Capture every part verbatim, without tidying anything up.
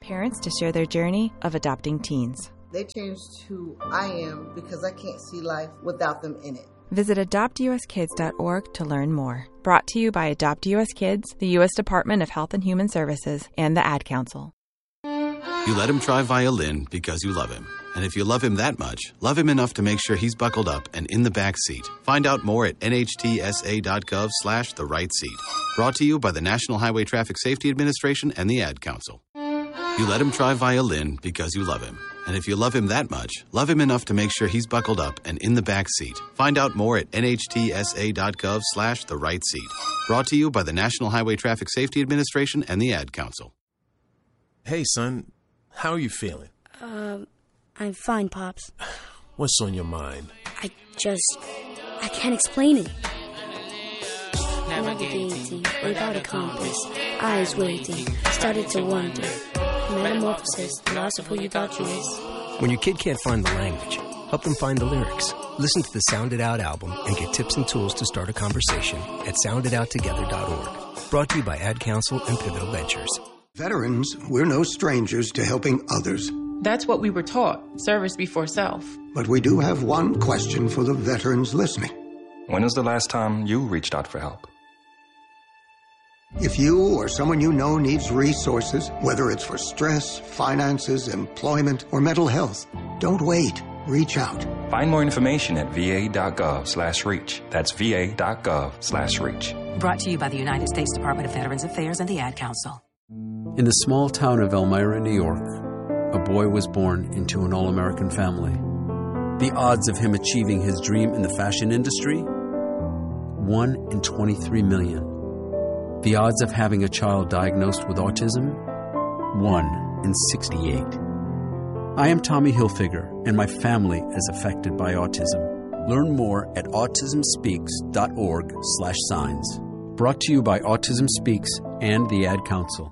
Parents to share their journey of adopting teens. They changed who I am because I can't see life without them in it. Visit adopt u s kids dot org to learn more. Brought to you by Adopt U S Kids, the U S Department of Health and Human Services, and the Ad Council. You let him try violin because you love him. And if you love him that much, love him enough to make sure he's buckled up and in the back seat. Find out more at nhtsa.gov slash the right seat. Brought to you by the National Highway Traffic Safety Administration and the Ad Council. You let him try violin because you love him. And if you love him that much, love him enough to make sure he's buckled up and in the back seat. Find out more at nhtsa.gov slash the right seat. Brought to you by the National Highway Traffic Safety Administration and the Ad Council. Hey, son. How are you feeling? Um, I'm fine, Pops. What's on your mind? I just... I can't explain it. Navigating without a compass, eyes waiting, started to wonder. Metamorphosis, loss of who you thought you was. When your kid can't find the language, help them find the lyrics. Listen to the Sound It Out album and get tips and tools to start a conversation at sound it out together dot org. Brought to you by Ad Council and Pivotal Ventures. Veterans, we're no strangers to helping others. That's what we were taught, service before self. But we do have one question for the veterans listening. When was the last time you reached out for help? If you or someone you know needs resources, whether it's for stress, finances, employment, or mental health, don't wait. Reach out. Find more information at va.gov slash reach. That's va.gov slash reach. Brought to you by the United States Department of Veterans Affairs and the Ad Council. In the small town of Elmira, New York, a boy was born into an all-American family. The odds of him achieving his dream in the fashion industry? one in twenty-three million. The odds of having a child diagnosed with autism? one in sixty-eight. I am Tommy Hilfiger, and my family is affected by autism. Learn more at autism speaks dot org slash signs. Brought to you by Autism Speaks and the Ad Council.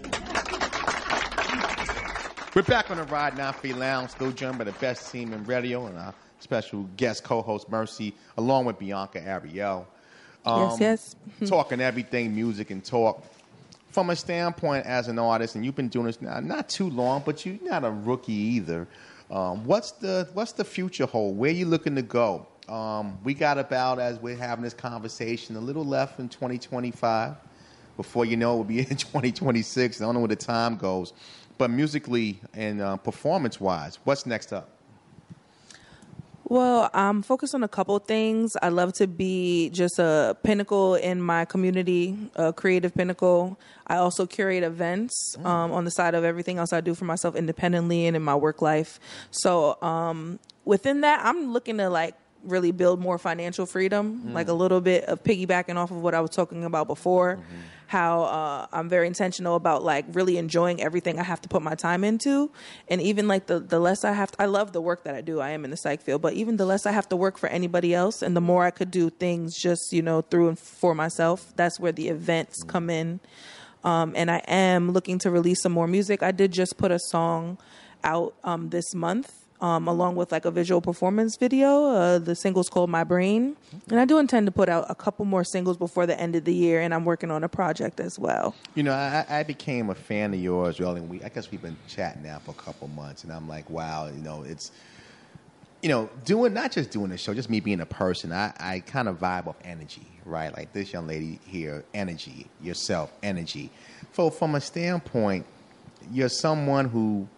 We're back on the Ride nine three Lounge, still joined by the best team in radio and our special guest co-host Mercy, along with Bianca Ariel. Um, yes, yes. Talking everything, music and talk. From a standpoint as an artist, and you've been doing this now, not too long, but you're not a rookie either. Um, what's the what's the future hold? Where you looking to go? Um, we got about, as we're having this conversation, a little left in twenty twenty-five. Before you know it, we'll be in twenty twenty-six. I don't know where the time goes. But musically and uh, performance-wise, what's next up? Well, I'm focused on a couple things. I love to be just a pinnacle in my community, a creative pinnacle. I also curate events um, on the side of everything else I do for myself independently and in my work life. So um, within that, I'm looking to like really build more financial freedom, mm. like a little bit of piggybacking off of what I was talking about before. Mm-hmm. How uh, I'm very intentional about like really enjoying everything I have to put my time into. And even like the, the less I have to, I love the work that I do. I am in the psych field, but even the less I have to work for anybody else and the more I could do things just, you know, through and for myself, that's where the events come in. Um, and I am looking to release some more music. I did just put a song out um, this month. Um, along with like a visual performance video. Uh, the single's called My Brain. And I do intend to put out a couple more singles before the end of the year, and I'm working on a project as well. You know, I, I became a fan of yours, really. We, I guess we've been chatting now for a couple months, and I'm like, wow, you know, it's, you know, doing, not just doing the show, just me being a person, I, I kind of vibe off energy, right? Like this young lady here, energy, yourself, energy. So from a standpoint, you're someone who,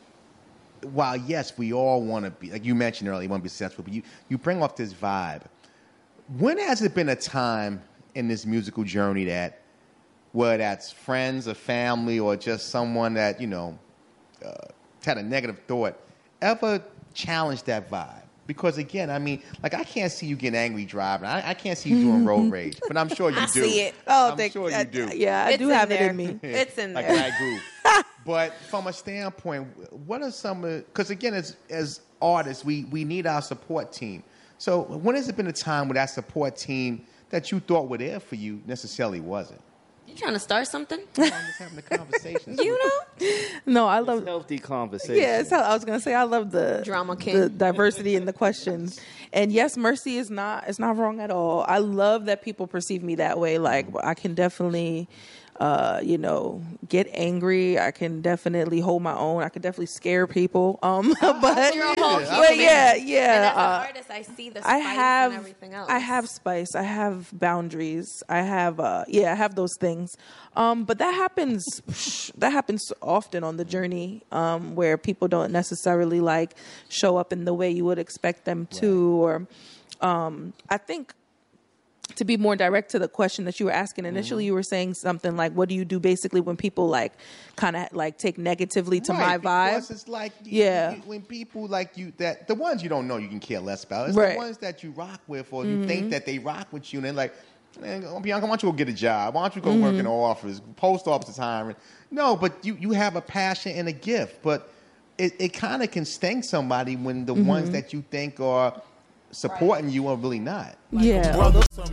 while, yes, we all want to be, like you mentioned earlier, you want to be successful, but you, you bring off this vibe. When has it been a time in this musical journey that, whether that's friends or family or just someone that, you know, uh, had a negative thought, ever challenged that vibe? Because, again, I mean, like, I can't see you getting angry driving. I, I can't see you doing road rage, but I'm sure you I do. see it. Oh, I'm they, sure you uh, do. Yeah, I it's do have there. it in me. It's in like there. Like groove. But from a standpoint, what are some of, because again, as as artists, we, we need our support team. So when has it been a time where that support team that you thought were there for you necessarily wasn't? You trying to start something? I'm just having a conversation. You know? No, I love It's healthy conversation. Yeah, it's how, I was gonna say I love the Drama king. the diversity in the questions. And yes, Mercy is not it's not wrong at all. I love that people perceive me that way. Like I can definitely uh, you know, get angry. I can definitely hold my own. I can definitely scare people. Um, but, You're a whole but human. yeah, yeah. And as an uh, artist, I see the spice I have, and everything else. I have spice. I have boundaries. I have, uh, yeah, I have those things. Um, but that happens, that happens often on the journey, um, where people don't necessarily like show up in the way you would expect them to, or, um, I think, to be more direct to the question that you were asking initially, mm-hmm. you were saying something like, what do you do basically when people like kind of like take negatively to right, my vibe? Because it's like, you, yeah. you, when people like you, that the ones you don't know you can care less about. It's right. the ones that you rock with, or mm-hmm. you think that they rock with you, and they're like, man, Bianca, why don't you go get a job? Why don't you go mm-hmm. work in the office? Post office is hiring. No, but you, you have a passion and a gift, but it, it kind of can sting somebody when the mm-hmm. ones that you think are supporting right. you are really not. Yeah. Brother, some